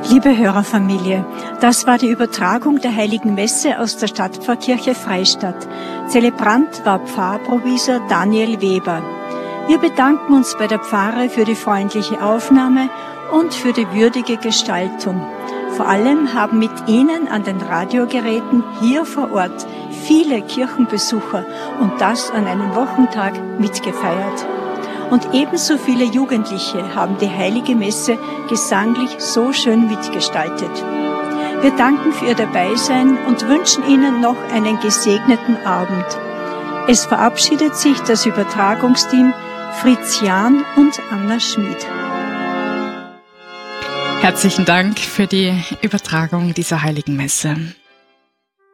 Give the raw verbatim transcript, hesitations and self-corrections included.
Liebe Hörerfamilie, das war die Übertragung der Heiligen Messe aus der Stadtpfarrkirche Freistadt. Zelebrant war Pfarrprovisor Daniel Weber. Wir bedanken uns bei der Pfarre für die freundliche Aufnahme und für die würdige Gestaltung. Vor allem haben mit Ihnen an den Radiogeräten hier vor Ort viele Kirchenbesucher und das an einem Wochentag mitgefeiert. Und ebenso viele Jugendliche haben die Heilige Messe gesanglich so schön mitgestaltet. Wir danken für Ihr Dabeisein und wünschen Ihnen noch einen gesegneten Abend. Es verabschiedet sich das Übertragungsteam Fritz Jahn und Anna Schmid. Herzlichen Dank für die Übertragung dieser Heiligen Messe.